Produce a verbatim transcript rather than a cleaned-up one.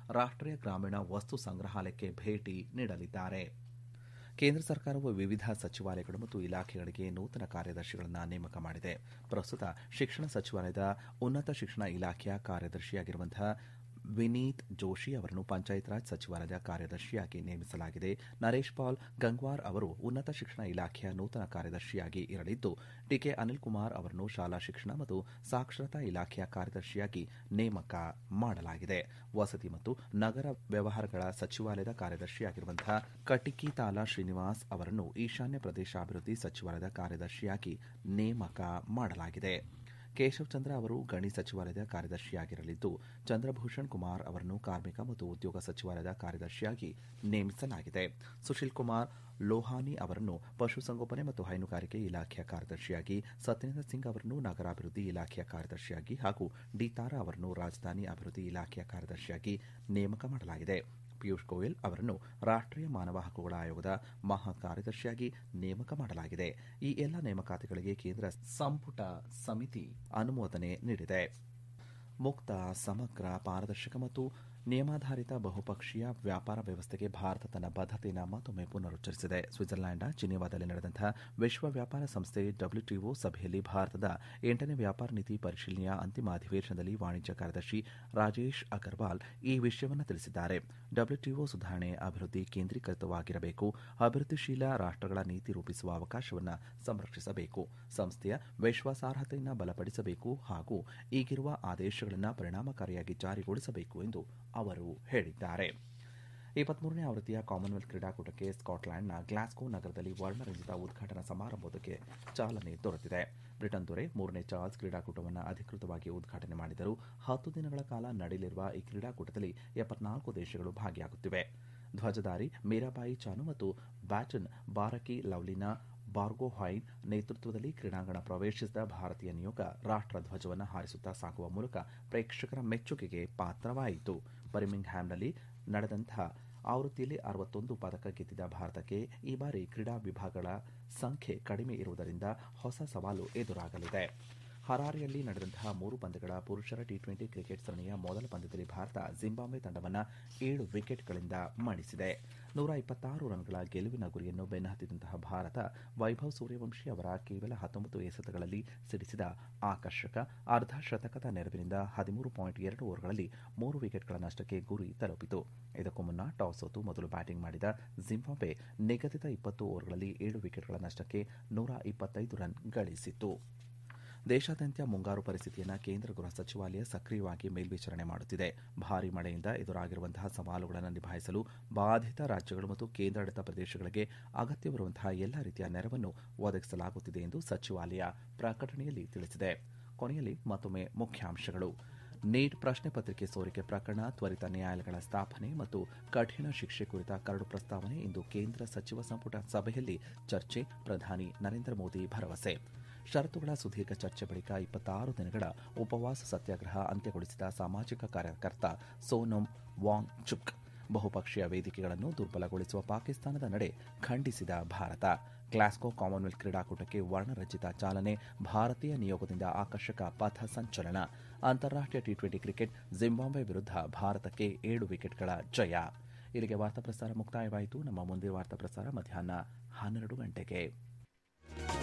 ರಾಷ್ಟ್ರೀಯ ಗ್ರಾಮೀಣ ವಸ್ತು ಸಂಗ್ರಹಾಲಯಕ್ಕೆ ಭೇಟಿ ನೀಡಲಿದ್ದಾರೆ. ಕೇಂದ್ರ ಸರ್ಕಾರವು ವಿವಿಧ ಸಚಿವಾಲಯಗಳು ಮತ್ತು ಇಲಾಖೆಗಳಿಗೆ ನೂತನ ಕಾರ್ಯದರ್ಶಿಗಳನ್ನು ನೇಮಕ ಮಾಡಿದೆ. ಪ್ರಸ್ತುತ ಶಿಕ್ಷಣ ಸಚಿವಾಲಯದ ಉನ್ನತ ಶಿಕ್ಷಣ ಇಲಾಖೆಯ ಕಾರ್ಯದರ್ಶಿಯಾಗಿರುವಂತಹ ವಿನೀತ್ ಜೋಶಿ ಅವರನ್ನು ಪಂಚಾಯತ್ ರಾಜ್ ಸಚಿವಾಲಯದ ಕಾರ್ಯದರ್ಶಿಯಾಗಿ ನೇಮಿಸಲಾಗಿದೆ. ನರೇಶ್ ಪಾಲ್ ಗಂಗ್ವಾರ್ ಅವರು ಉನ್ನತ ಶಿಕ್ಷಣ ಇಲಾಖೆಯ ನೂತನ ಕಾರ್ಯದರ್ಶಿಯಾಗಿ ಇರಲಿದ್ದು, ಟಿಕೆ ಅನಿಲ್ ಕುಮಾರ್ ಅವರನ್ನು ಶಾಲಾ ಶಿಕ್ಷಣ ಮತ್ತು ಸಾಕ್ಷರತಾ ಇಲಾಖೆಯ ಕಾರ್ಯದರ್ಶಿಯಾಗಿ ನೇಮಕ ಮಾಡಲಾಗಿದೆ. ವಸತಿ ಮತ್ತು ನಗರ ವ್ಯವಹಾರಗಳ ಸಚಿವಾಲಯದ ಕಾರ್ಯದರ್ಶಿಯಾಗಿರುವಂತಹ ಕಟಿಕಿತಾಲ ಶ್ರೀನಿವಾಸ್ ಅವರನ್ನು ಈಶಾನ್ಯ ಪ್ರದೇಶಾಭಿವೃದ್ಧಿ ಸಚಿವಾಲಯದ ಕಾರ್ಯದರ್ಶಿಯಾಗಿ ನೇಮಕ ಮಾಡಲಾಗಿದೆ. ಕೇಶವ್ ಚಂದ್ರ ಅವರು ಗಣಿ ಸಚಿವಾಲಯದ ಕಾರ್ಯದರ್ಶಿಯಾಗಿರಲಿದ್ದು, ಚಂದ್ರಭೂಷಣ್ ಕುಮಾರ್ ಅವರನ್ನು ಕಾರ್ಮಿಕ ಮತ್ತು ಉದ್ಯೋಗ ಸಚಿವಾಲಯದ ಕಾರ್ಯದರ್ಶಿಯಾಗಿ ನೇಮಿಸಲಾಗಿದೆ. ಸುಶೀಲ್ ಕುಮಾರ್ ಲೋಹಾನಿ ಅವರನ್ನು ಪಶುಸಂಗೋಪನೆ ಮತ್ತು ಹೈನುಗಾರಿಕೆ ಇಲಾಖೆಯ ಕಾರ್ಯದರ್ಶಿಯಾಗಿ, ಸತ್ಯೇಂದ್ರ ಸಿಂಗ್ ಅವರನ್ನು ನಗರಾಭಿವೃದ್ಧಿ ಇಲಾಖೆಯ ಕಾರ್ಯದರ್ಶಿಯಾಗಿ ಹಾಗೂ ಡಿ ತಾರಾ ಅವರನ್ನು ರಾಜಧಾನಿ ಅಭಿವೃದ್ಧಿ ಇಲಾಖೆಯ ಕಾರ್ಯದರ್ಶಿಯಾಗಿ ನೇಮಕ ಮಾಡಲಾಗಿದೆ. ಪಿಯೂಷ್ ಗೋಯಲ್ ಅವರನ್ನು ರಾಷ್ಟ್ರೀಯ ಮಾನವ ಹಕ್ಕುಗಳ ಆಯೋಗದ ಮಹಾ ಕಾರ್ಯದರ್ಶಿಯಾಗಿ ನೇಮಕ ಮಾಡಲಾಗಿದೆ. ಈ ಎಲ್ಲ ನೇಮಕಾತಿಗಳಿಗೆ ಕೇಂದ್ರ ಸಂಪುಟ ಸಮಿತಿ ಅನುಮೋದನೆ ನೀಡಿದೆ. ಮುಕ್ತ, ಸಮಗ್ರ, ಪಾರದರ್ಶಕ ಮತ್ತು ನಿಯಮಾಧಾರಿತ ಬಹುಪಕ್ಷೀಯ ವ್ಯಾಪಾರ ವ್ಯವಸ್ಥೆಗೆ ಭಾರತ ತನ್ನ ಬದ್ಧತೆಯನ್ನು ಮತ್ತೊಮ್ಮೆ ಪುನರುಚ್ಚರಿಸಿದೆ. ಸ್ವಿಟ್ಜರ್ಲೆಂಡ್ನ ಜಿನೀವಾದಲ್ಲಿ ನಡೆದಂತಹ ವಿಶ್ವ ವ್ಯಾಪಾರ ಸಂಸ್ಥೆ ಡಬ್ಲ್ಯೂಟಿಒ ಸಭೆಯಲ್ಲಿ ಭಾರತದ ಎಂಟನೇ ವ್ಯಾಪಾರ ನೀತಿ ಪರಿಶೀಲನೆಯ ಅಂತಿಮ ಅಧಿವೇಶನದಲ್ಲಿ ವಾಣಿಜ್ಯ ಕಾರ್ಯದರ್ಶಿ ರಾಜೇಶ್ ಅಗರ್ವಾಲ್ ಈ ವಿಷಯವನ್ನು ತಿಳಿಸಿದ್ದಾರೆ. ಡಬ್ಲ್ಯೂಟಿಒ ಸುಧಾರಣೆ ಅಭಿವೃದ್ಧಿ ಕೇಂದ್ರೀಕೃತವಾಗಿರಬೇಕು, ಅಭಿವೃದ್ಧಿಶೀಲ ರಾಷ್ಟ್ರಗಳ ನೀತಿ ರೂಪಿಸುವ ಅವಕಾಶವನ್ನು ಸಂರಕ್ಷಿಸಬೇಕು, ಸಂಸ್ಥೆಯ ವಿಶ್ವಾಸಾರ್ಹತೆಯನ್ನು ಬಲಪಡಿಸಬೇಕು ಹಾಗೂ ಈಗಿರುವ ಆದೇಶಗಳನ್ನು ಪರಿಣಾಮಕಾರಿಯಾಗಿ ಜಾರಿಗೊಳಿಸಬೇಕು ಎಂದು ಅವರು ಹೇಳಿದ್ದಾರೆ. ಇಪ್ಪತ್ಮೂರನೇ ಆವೃತ್ತಿಯ ಕಾಮನ್ವೆಲ್ತ್ ಕ್ರೀಡಾಕೂಟಕ್ಕೆ ಸ್ಕಾಟ್ಲೆಂಡ್ನ ಗ್ಲಾಸ್ಗೋ ನಗರದಲ್ಲಿ ವರ್ಣರಂಜಿತ ಉದ್ಘಾಟನಾ ಸಮಾರಂಭಕ್ಕೆ ಚಾಲನೆ ದೊರೆತಿದೆ. ಬ್ರಿಟನ್ ದೊರೆ ಮೂರನೇ ಚಾರ್ಲ್ಸ್ ಕ್ರೀಡಾಕೂಟವನ್ನು ಅಧಿಕೃತವಾಗಿ ಉದ್ಘಾಟನೆ ಮಾಡಿದರು. ಹತ್ತು ದಿನಗಳ ಕಾಲ ನಡೆಯಲಿರುವ ಈ ಕ್ರೀಡಾಕೂಟದಲ್ಲಿ ಎಪ್ಪತ್ನಾಲ್ಕು ದೇಶಗಳು ಭಾಗಿಯಾಗುತ್ತಿವೆ. ಧ್ವಜಧಾರಿ ಮೀರಾಬಾಯಿ ಚಾನು ಮತ್ತು ಬ್ಯಾಟನ್ ಬಾರಕಿ ಲವ್ಲಿನಾ ಬಾರ್ಗೊಹೈನ್ ನೇತೃತ್ವದಲ್ಲಿ ಕ್ರೀಡಾಂಗಣ ಪ್ರವೇಶಿಸಿದ ಭಾರತೀಯ ನಿಯೋಗ ರಾಷ್ಟ್ರ ಧ್ವಜವನ್ನು ಹಾರಿಸುತ್ತಾ ಸಾಗುವ ಮೂಲಕ ಪ್ರೇಕ್ಷಕರ ಮೆಚ್ಚುಗೆಗೆ ಪಾತ್ರವಾಯಿತು. ಬರ್ಮಿಂಗ್ಹ್ಯಾಮ್ನಲ್ಲಿ ನಡೆದಂತಹ ಆವೃತ್ತಿಯಲ್ಲಿ ಅರವತ್ತೊಂದು ಪದಕ ಗೆದ್ದಿದ್ದ ಭಾರತಕ್ಕೆ ಈ ಬಾರಿ ಕ್ರೀಡಾ ವಿಭಾಗಗಳ ಸಂಖ್ಯೆ ಕಡಿಮೆ ಇರುವುದರಿಂದ ಹೊಸ ಸವಾಲು ಎದುರಾಗಲಿದೆ. ಹರಾರೆಯಲ್ಲಿ ನಡೆದಂತಹ ಮೂರು ಪಂದ್ಯಗಳ ಪುರುಷರ ಟಿ ಟ್ವೆಂಟಿ ಕ್ರಿಕೆಟ್ ಸರಣಿಯ ಮೊದಲ ಪಂದ್ಯದಲ್ಲಿ ಭಾರತ ಜಿಂಬಾಬ್ವೆ ತಂಡವನ್ನು ಏಳು ವಿಕೆಟ್ಗಳಿಂದ ಮಣಿಸಿದೆ. ನೂರ ಇಪ್ಪತ್ತಾರು ರನ್ಗಳ ಗೆಲುವಿನ ಗುರಿಯನ್ನು ಬೆನ್ನಹತ್ತಿದಂತಹ ಭಾರತ ವೈಭವ್ ಸೂರ್ಯವಂಶಿ ಅವರ ಕೇವಲ ಹತ್ತೊಂಬತ್ತು ಎಸೆತಗಳಲ್ಲಿ ಸಿಡಿಸಿದ ಆಕರ್ಷಕ ಅರ್ಧ ಶತಕದ ನೆರವಿನಿಂದ ಹದಿಮೂರು ಪಾಯಿಂಟ್ ಎರಡು ಓವರ್ಗಳಲ್ಲಿ ಮೂರು ವಿಕೆಟ್ಗಳ ನಷ್ಟಕ್ಕೆ ಗುರಿ ತಲುಪಿತು. ಇದಕ್ಕೂ ಮುನ್ನ ಟಾಸ್ ಸೋತು ಮೊದಲು ಬ್ಯಾಟಿಂಗ್ ಮಾಡಿದ ಜಿಂಬಾಬ್ವೆ ನಿಗದಿತ ಇಪ್ಪತ್ತು ಓವರ್ಗಳಲ್ಲಿ ಏಳು ವಿಕೆಟ್ಗಳ ನಷ್ಟಕ್ಕೆ ನೂರ ಇಪ್ಪತ್ತೈದು ರನ್ ಗಳಿಸಿತು. ದೇಶಾದ್ಯಂತ ಮುಂಗಾರು ಪರಿಸ್ಥಿತಿಯನ್ನು ಕೇಂದ್ರ ಗೃಹ ಸಚಿವಾಲಯ ಸಕ್ರಿಯವಾಗಿ ಮೇಲ್ವಿಚಾರಣೆ ಮಾಡುತ್ತಿದೆ. ಭಾರೀ ಮಳೆಯಿಂದ ಎದುರಾಗಿರುವಂತಹ ಸವಾಲುಗಳನ್ನು ನಿಭಾಯಿಸಲು ಬಾಧಿತ ರಾಜ್ಯಗಳು ಮತ್ತು ಕೇಂದ್ರಾಡಳಿತ ಪ್ರದೇಶಗಳಿಗೆ ಅಗತ್ಯವಿರುವಂತಹ ಎಲ್ಲ ರೀತಿಯ ನೆರವನ್ನು ಒದಗಿಸಲಾಗುತ್ತಿದೆ ಎಂದು ಸಚಿವಾಲಯ ಪ್ರಕಟಣೆಯಲ್ಲಿ ತಿಳಿಸಿದೆ. ಕೊನೆಯಲ್ಲಿ ಮತ್ತೊಮ್ಮೆ ಮುಖ್ಯಾಂಶಗಳು. ನೀಟ್ ಪ್ರಶ್ನೆ ಪತ್ರಿಕೆ ಸೋರಿಕೆ ಪ್ರಕರಣ, ತ್ವರಿತ ನ್ಯಾಯಾಲಯಗಳ ಸ್ಥಾಪನೆ ಮತ್ತು ಕಠಿಣ ಶಿಕ್ಷೆ ಕುರಿತ ಕರಡು ಪ್ರಸ್ತಾವನೆ ಇಂದು ಕೇಂದ್ರ ಸಚಿವ ಸಂಪುಟ ಸಭೆಯಲ್ಲಿ ಚರ್ಚೆ, ಪ್ರಧಾನಿ ನರೇಂದ್ರ ಮೋದಿ ಭರವಸೆ. ಷರತ್ತುಗಳ ಸುದೀರ್ಘ ಚರ್ಚೆ ಬಳಿಕ ಇಪ್ಪತ್ತಾರು ದಿನಗಳ ಉಪವಾಸ ಸತ್ಯಾಗ್ರಹ ಅಂತ್ಯಗೊಳಿಸಿದ ಸಾಮಾಜಿಕ ಕಾರ್ಯಕರ್ತ ಸೋನಮ್ ವಾಂಗ್ ಚುಕ್. ಬಹುಪಕ್ಷೀಯ ವೇದಿಕೆಗಳನ್ನು ದುರ್ಬಲಗೊಳಿಸುವ ಪಾಕಿಸ್ತಾನದ ನಡೆ ಖಂಡಿಸಿದ ಭಾರತ. ಗ್ಲಾಸ್ಗೋ ಕಾಮನ್ವೆಲ್ತ್ ಕ್ರೀಡಾಕೂಟಕ್ಕೆ ವರ್ಣರಂಜಿತ ಚಾಲನೆ, ಭಾರತೀಯ ನಿಯೋಗದಿಂದ ಆಕರ್ಷಕ ಪಥ ಸಂಚಲನ. ಅಂತಾರಾಷ್ಟ್ರೀಯ ಟಿ ಟ್ವೆಂಟಿ ಕ್ರಿಕೆಟ್, ಜಿಂಬಾಬ್ವೆ ವಿರುದ್ಧ ಭಾರತಕ್ಕೆ ಏಳು ವಿಕೆಟ್ಗಳ ಜಯ. ಇಲ್ಲಿಗೆ ವಾರ್ತಾ ಪ್ರಸಾರ ಮುಕ್ತಾಯವಾಯಿತು. ನಮ್ಮ ಮುಂದಿನ ವಾರ್ತಾ ಪ್ರಸಾರ ಮಧ್ಯಾಹ್ನ ಹನ್ನೆರಡು ಗಂಟೆಗೆ.